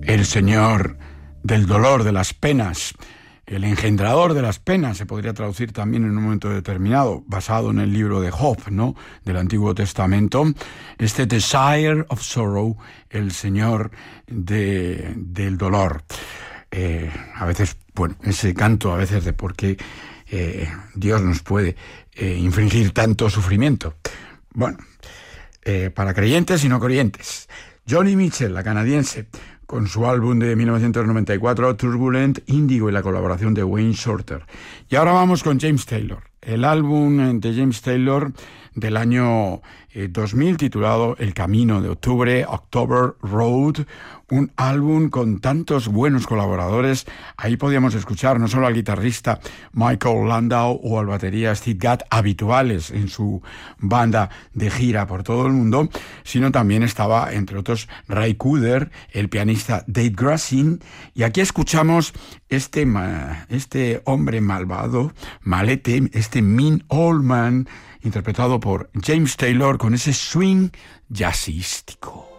el Señor del dolor, de las penas, el engendrador de las penas, se podría traducir también en un momento determinado, basado en el libro de Job, ¿no?, del Antiguo Testamento. Este Desire of Sorrow, el Señor del dolor. A veces, bueno, ese canto a veces de por qué Dios nos puede infligir tanto sufrimiento. Bueno, para creyentes y no creyentes. Joni Mitchell, la canadiense, con su álbum de 1994, Turbulent, Índigo, y la colaboración de Wayne Shorter. Y ahora vamos con James Taylor. El álbum de James Taylor del año 2000, titulado El Camino de Octubre, October Road, un álbum con tantos buenos colaboradores. Ahí podíamos escuchar no solo al guitarrista Michael Landau o al batería Steve Gadd, habituales en su banda de gira por todo el mundo, sino también estaba, entre otros, Ray Cooder, el pianista Dave Grusin, y aquí escuchamos este hombre malvado, malete, este mean old man, interpretado por James Taylor con ese swing jazzístico.